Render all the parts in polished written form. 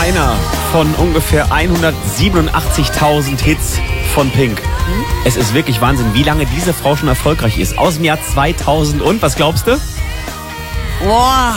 einer von ungefähr 187.000 Hits von Pink. Es ist wirklich Wahnsinn, wie lange diese Frau schon erfolgreich ist. Aus dem Jahr 2000 und, was glaubst du? Boah.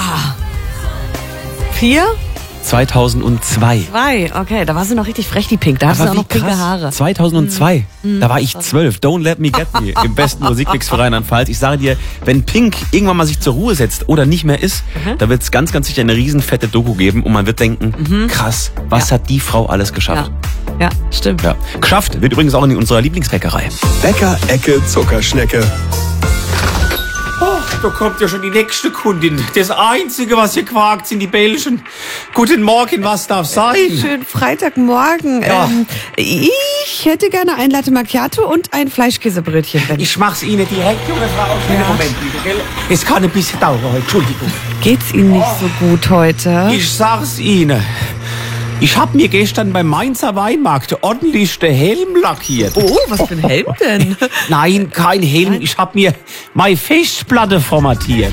4? 2002. Okay, da war sie noch richtig frech, die Pink. Da hatte sie auch noch pinke Haare. 2002, da war ich 12. Don't Let Me Get Me im besten Musikmix für Rheinland-Pfalz. Ich sage dir, wenn Pink irgendwann mal sich zur Ruhe setzt oder nicht mehr ist, da wird es ganz, ganz sicher eine riesen fette Doku geben und man wird denken, krass, was hat die Frau alles geschafft? Ja, stimmt. Ja. Geschafft wird übrigens auch in unserer Lieblingsbäckerei. Bäcker-Ecke Zuckerschnecke. Oh, da kommt ja schon die nächste Kundin. Das Einzige, was hier quakt, sind die Bällchen. Guten Morgen, was darf sein? Schönen Freitagmorgen. Ja. Ich hätte gerne ein Latte Macchiato und ein Fleischkäsebrötchen. Ich mach's Ihnen direkt, junge Frau. Moment, bitte, gell? Es kann ein bisschen dauern heute, Entschuldigung. Geht's Ihnen nicht so gut heute? Ich sag's Ihnen. Ich hab mir gestern beim Mainzer Weinmarkt ordentlich den Helm lackiert. Oh, was für ein Helm denn? Nein, kein Helm. Ich hab mir meine Festplatte formatiert.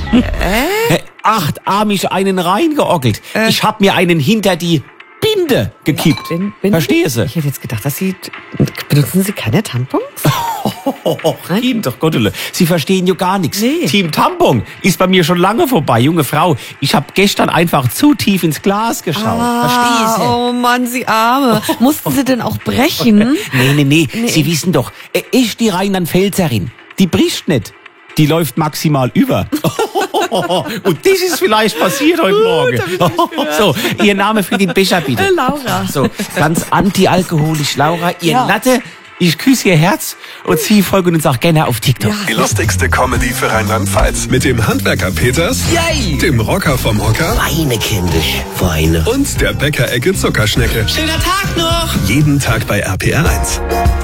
Achtarmig einen reingeockelt. Ich hab mir einen hinter die Binde gekippt. Verstehst du? Ich hätte jetzt gedacht, benutzen Sie keine Tampons? Kind, doch Gottele. Sie verstehen ja gar nichts. Nee. Team Tampon ist bei mir schon lange vorbei. Junge Frau, ich habe gestern einfach zu tief ins Glas geschaut. Verstehst du? Oh Mann, Sie Arme. Mussten Sie denn auch brechen? Nee. Sie wissen doch, ist die Rheinland-Pfälzerin. Die bricht nicht. Die läuft maximal über. Und das ist vielleicht passiert heute Morgen. So, Ihr Name für den Becher bitte. Laura. So, ganz antialkoholisch, Laura. Ihr Latte. Ich küsse Ihr Herz und Sie folgen uns auch gerne auf TikTok. Die lustigste Comedy für Rheinland-Pfalz. Mit dem Handwerker Peters, Yay! dem Rocker vom Hocker Weine, kindisch, Weine. und der Bäcker-Ecke Zuckerschnecke. Schöner Tag noch! Jeden Tag bei RPR 1.